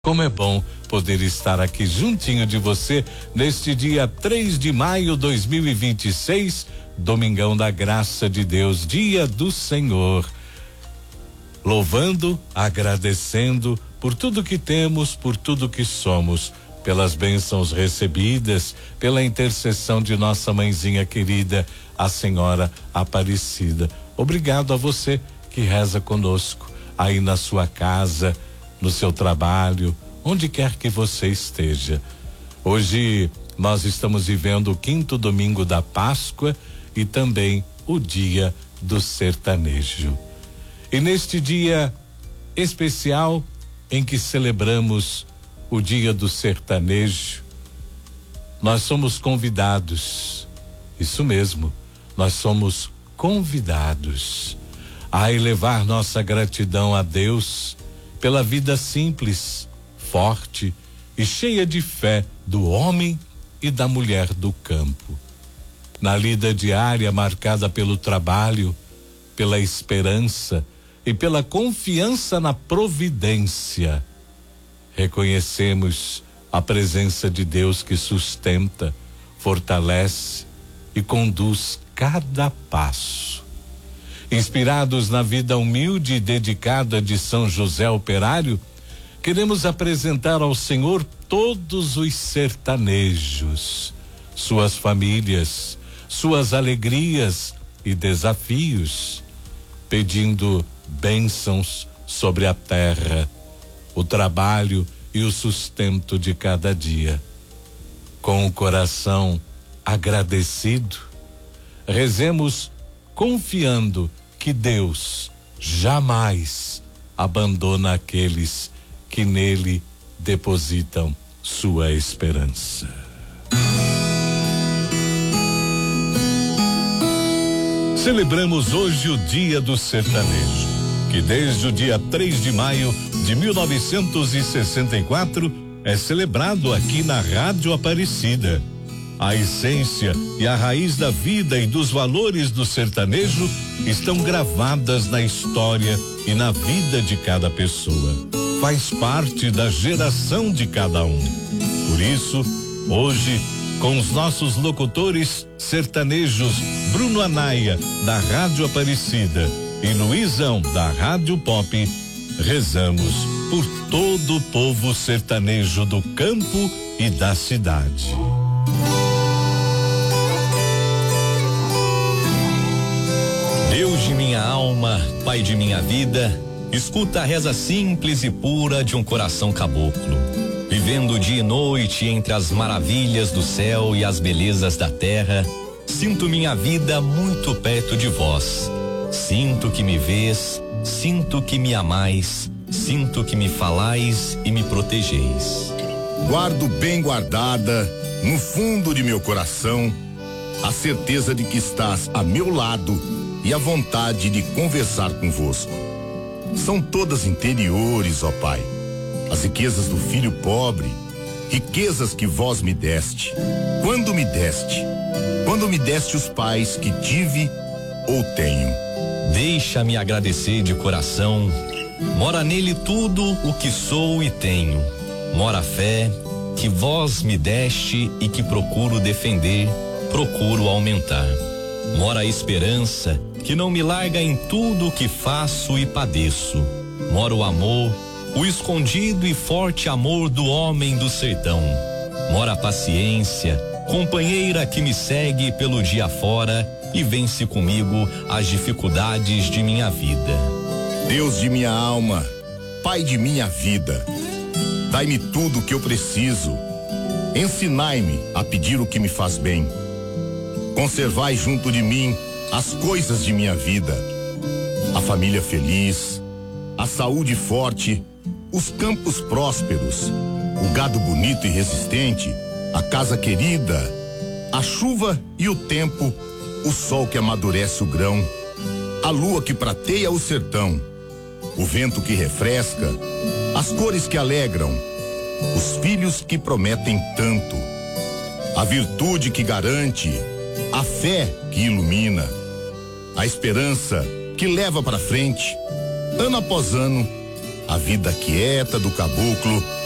Como é bom poder estar aqui juntinho de você neste dia 3 de maio 2026, Domingão da Graça de Deus, dia do Senhor. Louvando, agradecendo por tudo que temos, por tudo que somos, pelas bênçãos recebidas, pela intercessão de nossa mãezinha querida, a Senhora Aparecida. Obrigado a você que reza conosco aí na sua casa, no seu trabalho, onde quer que você esteja. Hoje nós estamos vivendo o 5º domingo da Páscoa e também o dia do sertanejo. E neste dia especial em que celebramos o dia do sertanejo, nós somos convidados, isso mesmo, nós somos convidados a elevar nossa gratidão a Deus pela vida simples, forte e cheia de fé do homem e da mulher do campo. Na lida diária marcada pelo trabalho, pela esperança e pela confiança na providência, reconhecemos a presença de Deus que sustenta, fortalece e conduz cada passo. Inspirados na vida humilde e dedicada de São José Operário, queremos apresentar ao Senhor todos os sertanejos, suas famílias, suas alegrias e desafios, pedindo bênçãos sobre a terra, o trabalho e o sustento de cada dia. Com o coração agradecido, rezemos confiando que Deus jamais abandona aqueles que nele depositam sua esperança. Celebramos hoje o Dia do Sertanejo, que desde o dia 3 de maio de 1964 é celebrado aqui na Rádio Aparecida. A essência e a raiz da vida e dos valores do sertanejo estão gravadas na história e na vida de cada pessoa. Faz parte da geração de cada um. Por isso, hoje, com os nossos locutores sertanejos Bruno Anaia, da Rádio Aparecida, e Luizão, da Rádio Pop, rezamos por todo o povo sertanejo do campo e da cidade. Deus de minha alma, Pai de minha vida, escuta a reza simples e pura de um coração caboclo, vivendo dia e noite entre as maravilhas do céu e as belezas da terra. Sinto minha vida muito perto de vós. Sinto que me vês, sinto que me amais, sinto que me falais e me protegeis. Guardo bem guardada, no fundo de meu coração, a certeza de que estás a meu lado e a vontade de conversar convosco. São todas interiores, ó Pai, as riquezas do filho pobre, riquezas que vós me deste. Quando me deste os pais que tive ou tenho. Deixa-me agradecer de coração, mora nele tudo o que sou e tenho. Mora a fé que vós me deste e que procuro defender, procuro aumentar. Mora a esperança que não me larga em tudo o que faço e padeço. Mora o amor, o escondido e forte amor do homem do sertão. Mora a paciência, companheira que me segue pelo dia fora e vence comigo as dificuldades de minha vida. Deus de minha alma, Pai de minha vida, dai-me tudo o que eu preciso. Ensinai-me a pedir o que me faz bem. Conservai junto de mim as coisas de minha vida, a família feliz, a saúde forte, os campos prósperos, o gado bonito e resistente, a casa querida, a chuva e o tempo, o sol que amadurece o grão, a lua que prateia o sertão, o vento que refresca, as cores que alegram, os filhos que prometem tanto, a virtude que garante, a fé que ilumina, a esperança que leva para frente, ano após ano, a vida quieta do caboclo